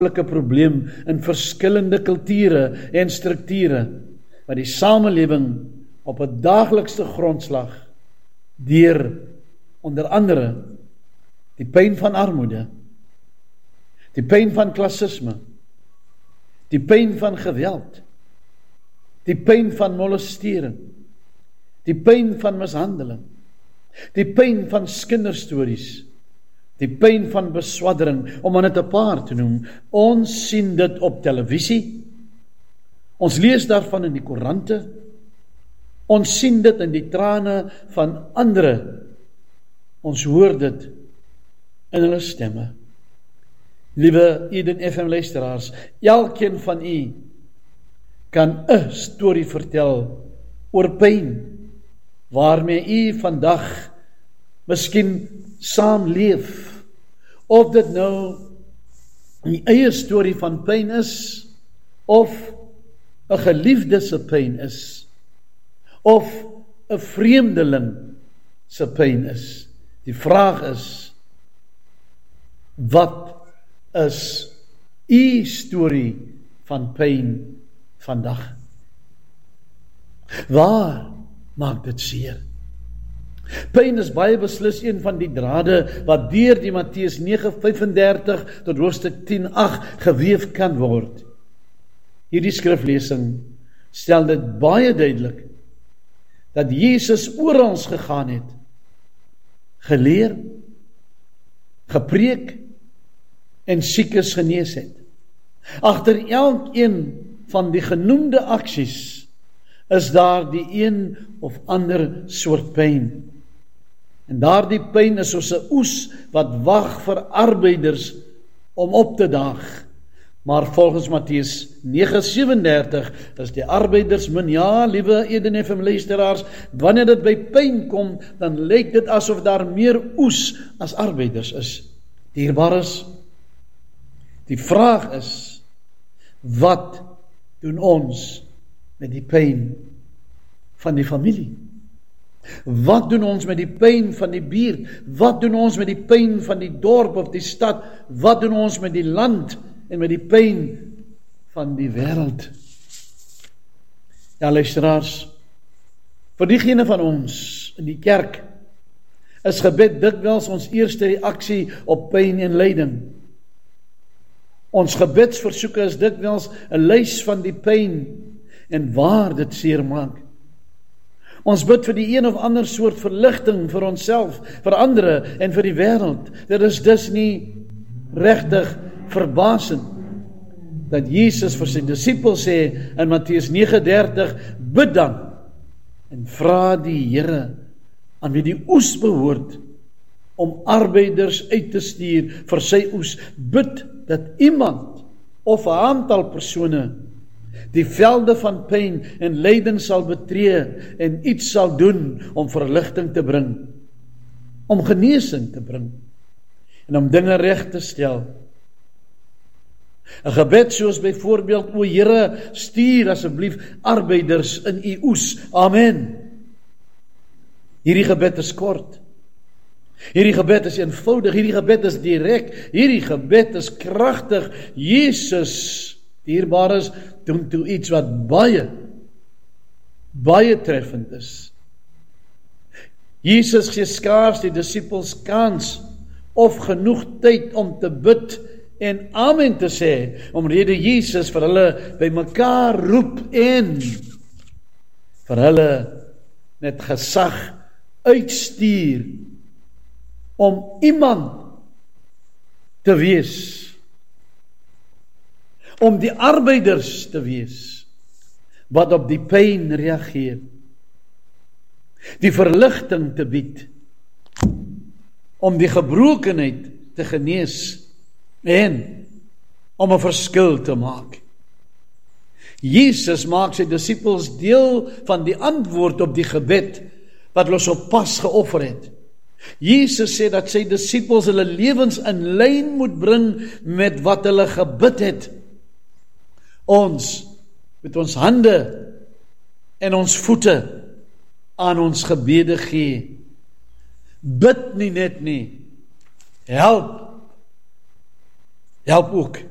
probleem in verskillende kulture en strukture, wat die samelewing op 'n daaglikse grondslag deur onder andere die pyn van armoede, die pyn van klassisme, die pyn van geweld, die pyn van molestering, die pyn van mishandeling, die pyn van kinderstories, die pyn van beswaddering, om aan dit 'n paar te noem. Ons sien dit op televisie, ons lees daarvan in die koerante, ons sien dit in die trane van ander, ons hoor dit in hulle stemme. Liewe Eden FM luisteraars, elkeen van u kan 'n storie vertel oor pyn, waarmee u vandag miskien saamleef, of dit nou 'n eie storie van pyn is, of 'n geliefde se pyn is, of 'n vreemdeling se pyn is. Die vraag is, wat is u storie van pyn vandag? Waar maak dit seer? Pyn is baie beslis een van die drade wat deur die Matteus 9:35 tot hoofstuk 10:8 geweef kan word. Hierdie skriflesing stel dit baie duidelik dat Jesus oral gegaan het, geleer, gepreek en siekes genees het. Agter elkeen van die genoemde aksies is daar die een of ander soort pyn. En daardie pyn is soos 'n oes wat wag vir arbeiders om op te daag. Maar volgens Matteus 9:37 is die arbeiders min. Ja, liewe Eden FM luisteraars, wanneer dit by pyn kom, dan lyk dit asof daar meer oes as arbeiders is. Dierbares, die vraag is, wat doen ons met die pyn van die familie? Wat doen ons met die pyn van die buurt? Wat doen ons met die pyn van die dorp of die stad? Wat doen ons met die land en met die pyn van die wêreld? Ja, luisteraars, vir diegene van ons in die kerk is gebed dikwels ons eerste reaksie op pyn en lyding. Ons gebedsversoeke is dikwels 'n lys van die pyn en waar dit seer maak. Ons bid vir die een of ander soort verligting vir onsself, vir ander en vir die wêreld. Dit is dus nie regtig verbasend dat Jesus vir sy disippels sê in Matteus 9:30, bid dan en vra die Here aan wie die oes behoort om arbeiders uit te stuur vir sy oes. Bid dat iemand of 'n aantal persone die velde van pyn en lyding sal betree en iets sal doen om verligting te bring, om genesing te bring en om dinge reg te stel. 'n gebed soos byvoorbeeld, o Here, stuur asseblief arbeiders in u oes. Amen. Hierdie gebed is kort. Hierdie gebed is eenvoudig. Hierdie gebed is direk. Hierdie gebed is kragtig. Jesus, dierbares, doen toe iets wat baie treffend is. Jesus gee skaars die disippels kans of genoeg tyd om te bid en amen te sê, omrede Jesus vir hulle bymekaar roep en vir hulle met gesag uitstuur om iemand te wees, om die arbeiders te wees wat op die pyn reageer, die verligting te bied, om die gebrokenheid te genees en om 'n verskil te maak. Jesus maak sy disippels deel van die antwoord op die gebed wat hulle so pas geoffer het. Jesus sê dat sy disippels hulle lewens in lyn moet bring met wat hulle gebid het. Ons met ons hande en ons voete aan ons gebede gee. Bid nie net nie, help ook.